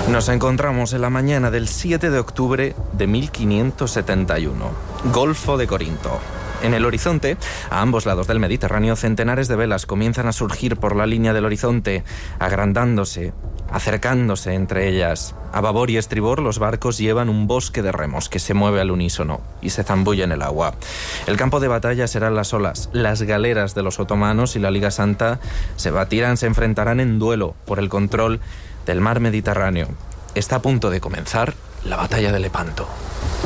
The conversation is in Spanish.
Nos encontramos en la mañana del 7 de octubre de 1571, Golfo de Corinto. En el horizonte, a ambos lados del Mediterráneo, centenares de velas comienzan a surgir por la línea del horizonte, agrandándose, acercándose entre ellas. A babor y estribor, los barcos llevan un bosque de remos que se mueve al unísono y se zambulle en el agua. El campo de batalla serán las olas. Las galeras de los otomanos y la Liga Santa se batirán, se enfrentarán en duelo por el control del mar Mediterráneo. Está a punto de comenzar la batalla de Lepanto.